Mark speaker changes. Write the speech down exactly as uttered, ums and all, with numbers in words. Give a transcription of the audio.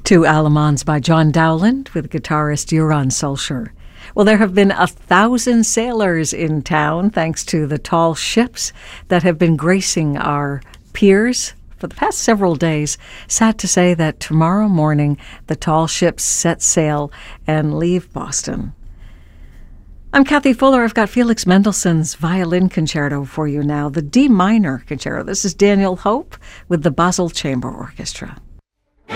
Speaker 1: Two Alamans by John Dowland with guitarist Euron Solskjaer. Well, there have been a thousand sailors in town thanks to the tall ships that have been gracing our piers for the past several days. Sad to say that tomorrow morning the tall ships set sail and leave Boston. I'm Kathy Fuller. I've got Felix Mendelssohn's violin concerto for you now, the D minor concerto. This is Daniel Hope with the Basel Chamber Orchestra.